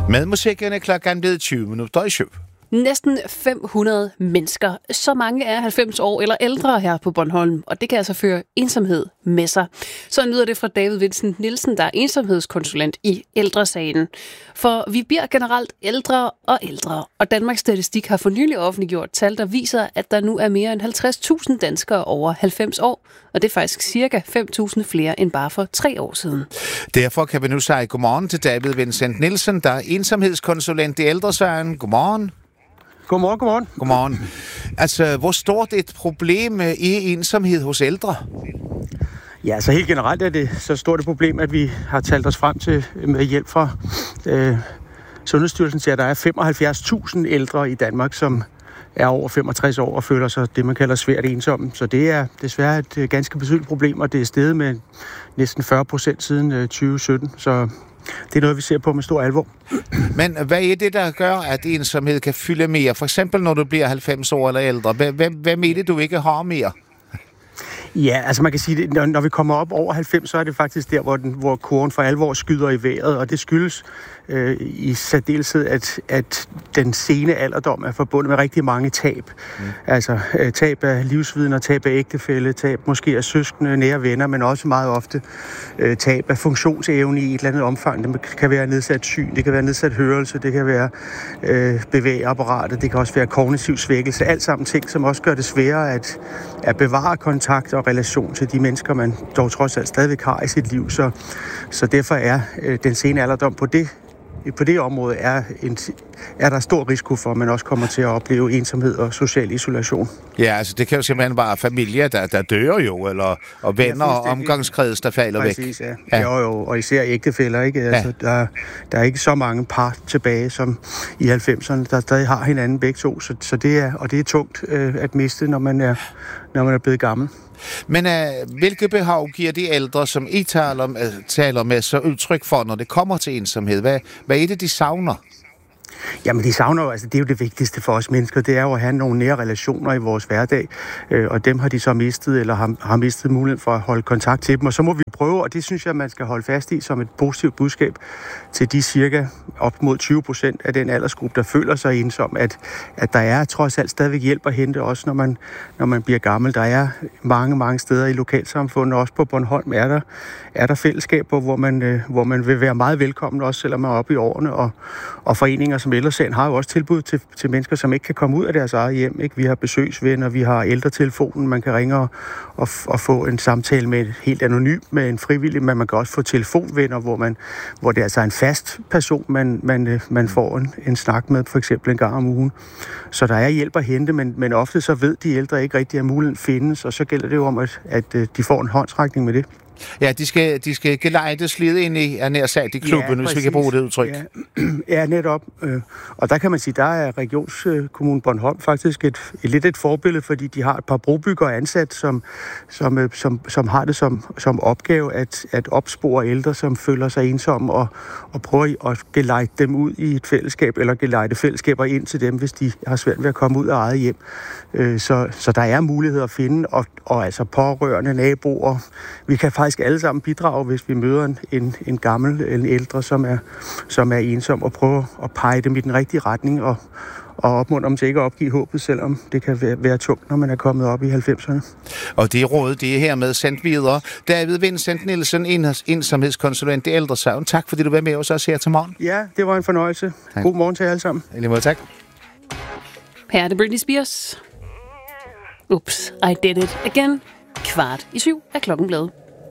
Med musikken er klokken blevet 7:20. Næsten 500 mennesker. Så mange er 90 år eller ældre her på Bornholm, og det kan altså føre ensomhed med sig. Så lyder det fra David Vincent Nielsen, der er ensomhedskonsulent i Ældresagen. For vi bliver generelt ældre og ældre, og Danmarks Statistik har for nylig offentliggjort tal, der viser, at der nu er mere end 50.000 danskere over 90 år, og det er faktisk cirka 5.000 flere end bare for 3 år siden. Derfor kan vi nu sige godmorgen til David Vincent Nielsen, der er ensomhedskonsulent i Ældresagen. Godmorgen. Godmorgen. Altså, hvor stort et problem er ensomhed hos ældre? Ja, så helt generelt er det så stort et problem, at vi har talt os frem til med hjælp fra Sundhedsstyrelsen til, at der er 75.000 ældre i Danmark, som er over 65 år og føler sig det, man kalder svært ensomme. Så det er desværre et ganske betydeligt problem, og det er steget med næsten 40% siden 2017. Så det er noget, vi ser på med stor alvor. Men hvad er det, der gør, at ensomhed kan fylde mere? For eksempel, når du bliver 90 år eller ældre. Hvad er det, du ikke har mere? Ja, altså man kan sige, at når vi kommer op over 90, så er det faktisk der, hvor kurven for alvor skyder i vejret, og det skyldes i særdeleshed, at den sene alderdom er forbundet med rigtig mange tab. Altså tab af livsvidner, tab af ægtefælle, tab måske af søskende, nære venner, men også meget ofte tab af funktionsevne i et eller andet omfang. Det kan være nedsat syn, det kan være nedsat hørelse, det kan være bevægeapparatet, det kan også være kognitiv svækkelse. Alt sammen ting, som også gør det sværere at bevare kontakt og relation til de mennesker, man dog trods alt stadigvæk har i sit liv. Så derfor er den sene alderdom på det område er der stor risiko for, at man også kommer til at opleve ensomhed og social isolation. Ja, altså det kan jo simpelthen være familier, der dør jo, og venner og omgangskreds, der falder væk. Præcis, ja. Jo, og især ægtefæller, ikke? Altså, der er ikke så mange par tilbage, som i 90'erne, der stadig har hinanden begge to, så det er tungt at miste, når man er blevet gammel. Men hvilke behov giver de ældre, som I taler med, så udtryk for, når det kommer til ensomhed? Hvad er det, de savner? Jamen, de savner jo, altså det er jo det vigtigste for os mennesker, det er jo at have nogle nære relationer i vores hverdag, og dem har de så mistet, eller har mistet muligheden for at holde kontakt til dem, og så må vi prøve, og det synes jeg, man skal holde fast i som et positivt budskab til de cirka op mod 20% af den aldersgruppe, der føler sig ensom, at der er trods alt stadigvæk hjælp at hente, også når man bliver gammel. Der er mange steder i lokalsamfundet, også på Bornholm er der fællesskaber, hvor man vil være meget velkommen, også selvom man er oppe i årene, og foreninger som Ældresagen har jo også tilbud til mennesker, som ikke kan komme ud af deres eget hjem. Ikke? Vi har besøgsvenner, vi har ældretelefonen, man kan ringe og få en samtale med helt anonym med en frivillig, men man kan også få telefonvenner, hvor det altså er en fast person, man får en snak med, for eksempel en gang om ugen. Så der er hjælp at hente, men ofte så ved de ældre ikke rigtig, at muligheden findes, og så gælder det jo om, at de får en håndsrækning med det. Ja, de skal gelejdes lidt ind i i klubben, hvis vi kan bruge det udtryk. Ja, netop. Og der kan man sige, der er Regionskommune Bornholm faktisk et forbillede, fordi de har et par brobyggere ansat, som har det som opgave at opspore ældre, som føler sig ensomme, og prøve at gelejde dem ud i et fællesskab, eller gelejde fællesskaber ind til dem, hvis de har svært ved at komme ud af eget hjem. Så der er muligheder at finde, og altså pårørende, naboer. Vi kan faktisk alle sammen bidrage, hvis vi møder en gammel, en ældre, som er ensom, og prøve at pege dem i den rigtige retning, og opmuntre dem til ikke at opgive håbet, selvom det kan være tungt, når man er kommet op i 90'erne. Og det råd, det er hermed sendt videre. David Vincent Nielsen, ensomhedskonsulent i Ældresagen. Tak, fordi du var med os også her til morgen. Ja, det var en fornøjelse. Tak. God morgen til jer alle sammen. I lige måde, tak. Her er det Britney Spears. Oops, I did it again. 6:15 er klokken blevet.